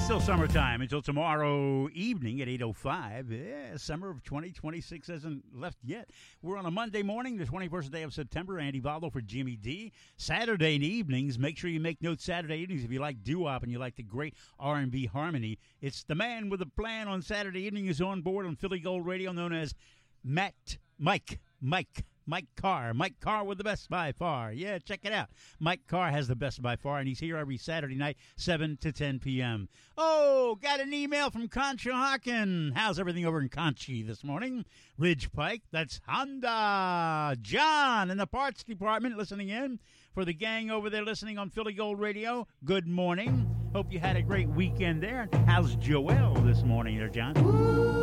Still summertime until tomorrow evening at 8:05. Yeah, summer of 2026 hasn't left yet. We're on a Monday morning, the 21st day of September. Andy Valdo for Jimmy D. Saturday evenings, make sure you make notes Saturday evenings if you like doo-wop and you like the great R&B harmony. It's the man with a plan on Saturday evening is on board on Philly Gold Radio, known as Mike Carr. Mike Carr with the best by far. Yeah, check it out. Mike Carr has the best by far, and he's here every Saturday night, 7 to 10 p.m. Oh, got an email from Concha Hawken. How's everything over in Conchi this morning? Ridge Pike, that's Honda. John in the parts department listening in. For the gang over there listening on Philly Gold Radio, good morning. Hope you had a great weekend there. How's Joelle this morning there, John?